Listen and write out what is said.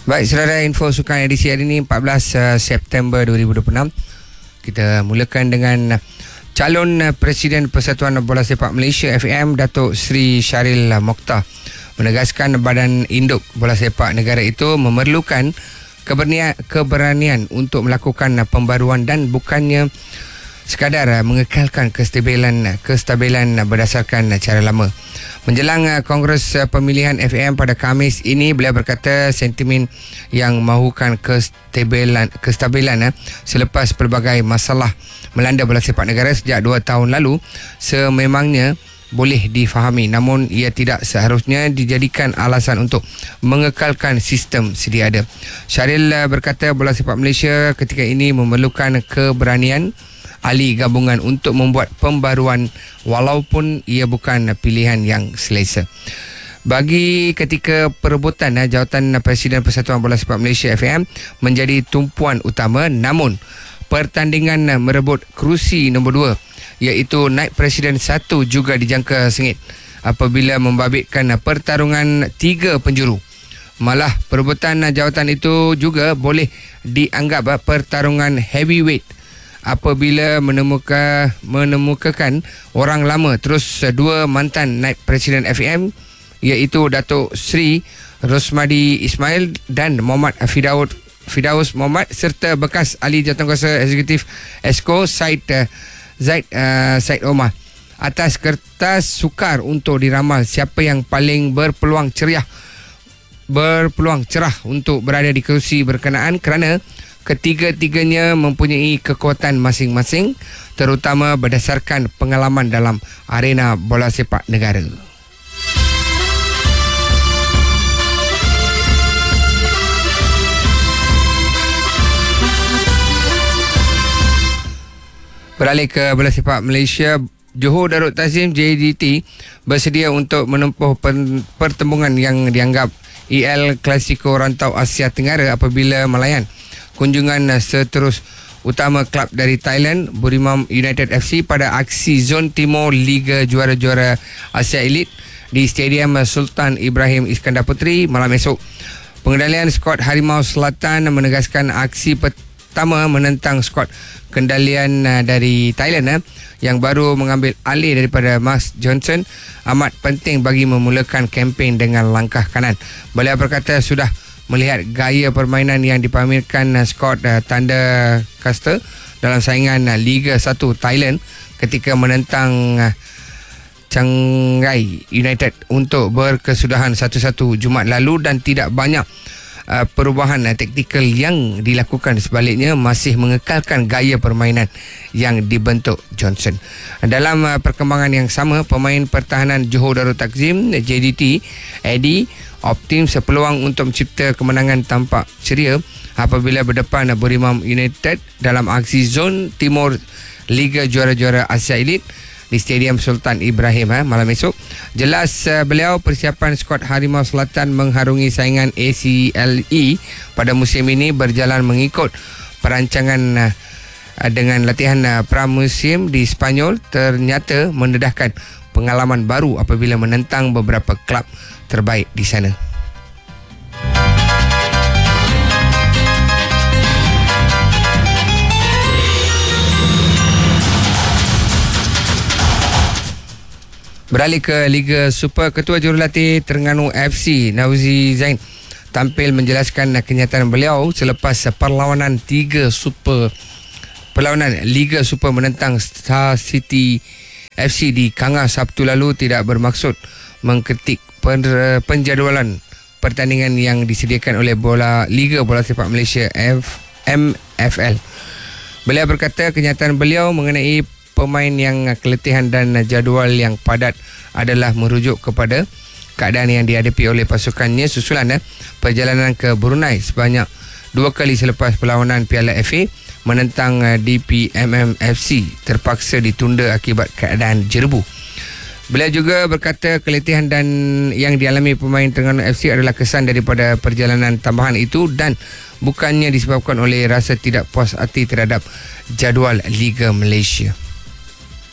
Baik, saudara, info sukan edisi hari ini 14 September 2026. Kita mulakan dengan calon Presiden Persatuan Bola Sepak Malaysia FAM, Datuk Seri Syaril Mokhtar, menegaskan Badan Induk Bola Sepak Negara itu memerlukan keberanian untuk melakukan pembaruan dan bukannya sekadar mengekalkan kestabilan berdasarkan cara lama. Menjelang Kongres Pemilihan FAM pada Khamis ini, beliau berkata sentimen yang mahukan kestabilan selepas pelbagai masalah melanda bola sepak negara sejak 2 tahun lalu sememangnya boleh difahami, namun ia tidak seharusnya dijadikan alasan untuk mengekalkan sistem sedia ada. Syaril berkata bola sepak Malaysia ketika ini memerlukan keberanian ahli gabungan untuk membuat pembaruan walaupun ia bukan pilihan yang selesa. Bagi ketika perebutan jawatan Presiden Persatuan Bola Sepak Malaysia FAM menjadi tumpuan utama, namun pertandingan merebut kerusi nombor 2 iaitu naib Presiden 1 juga dijangka sengit apabila membabitkan pertarungan 3 penjuru. Malah perebutan jawatan itu juga boleh dianggap pertarungan heavyweight apabila menemukakan orang lama terus 2 mantan naib Presiden FAM iaitu Datuk Seri Rosmadi Ismail dan Muhammad Firdaus Muhammad serta bekas ahli jawatankuasa eksekutif ESCO Zaid Omar atas kertas sukar untuk diramal siapa yang paling berpeluang cerah untuk berada di kerusi berkenaan kerana ketiga-tiganya mempunyai kekuatan masing-masing, terutama berdasarkan pengalaman dalam arena bola sepak negara. Beralih ke bola sepak Malaysia, Johor Darul Ta'zim JDT bersedia untuk menempuh pertembungan yang dianggap EL Klasiko Rantau Asia Tenggara apabila melayan kunjungan seterus utama klub dari Thailand, Burimam United FC pada aksi Zon Timur Liga Juara-Juara Asia Elite di Stadium Sultan Ibrahim Iskandar Puteri malam esok. Pengendalian skuad Harimau Selatan menegaskan aksi pertama menentang skuad kendalian dari Thailand yang baru mengambil alih daripada Max Johnson amat penting bagi memulakan kempen dengan langkah kanan. Beliau berkata sudah melihat gaya permainan yang dipamerkan skuad Tanda Caster dalam saingan Liga 1 Thailand ketika menentang Changhai United untuk berkesudahan 1-1 Jumaat lalu dan tidak banyak perubahan taktikal yang dilakukan, sebaliknya masih mengekalkan gaya permainan yang dibentuk Johnson. Dalam perkembangan yang sama, pemain pertahanan Johor Darul Ta'zim JDT Eddie optimis peluang untuk mencipta kemenangan tampak ceria apabila berdepan Burimam United dalam aksi Zon Timur Liga Juara-Juara Asia Elite di Stadium Sultan Ibrahim malam esok. Jelas beliau persiapan skuad Harimau Selatan mengharungi saingan ACLE pada musim ini berjalan mengikut perancangan dengan latihan pramusim di Spanyol ternyata mendedahkan pengalaman baru apabila menentang beberapa klub terbaik di sana. Beralih ke Liga Super, Ketua Jurulatih Terengganu FC Nauzi Zain tampil menjelaskan kenyataan beliau selepas perlawanan Liga Super menentang Star City FC di Kangar Sabtu lalu tidak bermaksud mengkritik penjadualan pertandingan yang disediakan oleh Liga Bola Sepak Malaysia MFL. Beliau berkata kenyataan beliau mengenai pemain yang keletihan dan jadual yang padat adalah merujuk kepada keadaan yang dihadapi oleh pasukannya susulan perjalanan ke Brunei sebanyak 2 kali selepas perlawanan Piala FA menentang DPMM FC terpaksa ditunda akibat keadaan jerebu. Beliau juga berkata keletihan dan yang dialami pemain Terengganu FC adalah kesan daripada perjalanan tambahan itu dan bukannya disebabkan oleh rasa tidak puas hati terhadap jadual Liga Malaysia.